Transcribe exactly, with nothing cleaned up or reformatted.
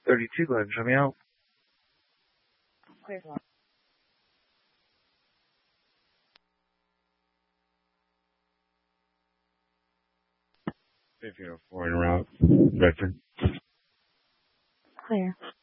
thirty-two, go ahead and show me out. Clear for fifteen oh four en route. Bedford. Clear.